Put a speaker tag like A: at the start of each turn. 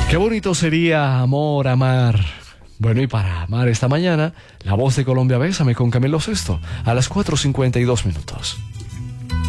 A: Qué bonito sería amor, amar. Bueno, y para amar esta mañana, la voz de Colombia Bésame con Camilo Sesto, a las 4:52.